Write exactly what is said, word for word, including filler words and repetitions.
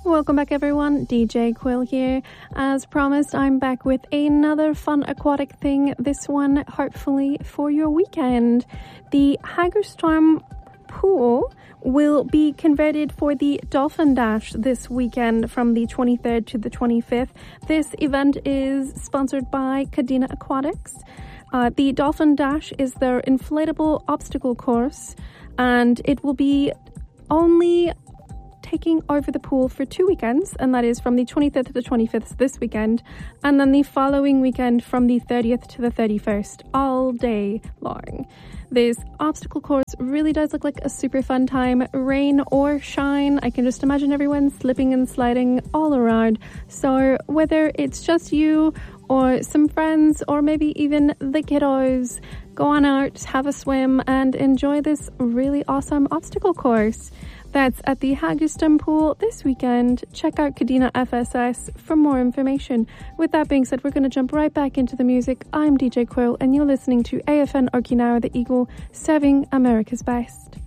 Welcome back, everyone. D J Quill here. As promised, I'm back with another fun aquatic thing, this one hopefully for your weekend. The Hagerström pool will be converted for the Dolphin Dash this weekend from the twenty-third to the twenty-fifth. This event is sponsored by Kadena Aquatics. Uh, the Dolphin Dash is their inflatable obstacle course, and it will be only taking over the pool for two weekends, and that is from the twenty-third to the twenty-fifth this weekend, and then the following weekend from the thirtieth to the thirty-first, all day long. This obstacle course really does look like a super fun time, rain or shine. I can just imagine everyone slipping and sliding all around. So whether it's just you or some friends or maybe even the kiddos, go on out, have a swim and enjoy this really awesome obstacle course. That's at the Hagerström pool this weekend. Check out Kadena F S S for more information. With that being said, we're going to jump right back into the music. I'm D J Quill and you're listening to A F N Okinawa The Eagle, serving America's best.